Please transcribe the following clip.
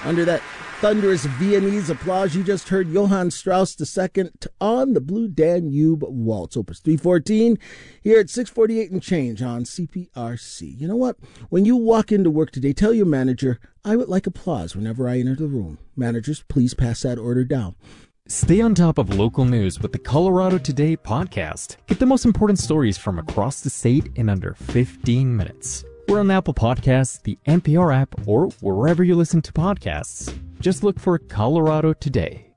Under that thunderous Viennese applause, you just heard Johann Strauss II on the Blue Danube Waltz, Opus 314, here at 648 and change on CPRC. You know what? When you walk into work today, tell your manager, I would like applause whenever I enter the room. Managers, please pass that order down. Stay on top of local news with the Colorado Today podcast. Get the most important stories from across the state in under 15 minutes. We're on Apple Podcasts, the NPR app, or wherever you listen to podcasts. Just look for Colorado Today.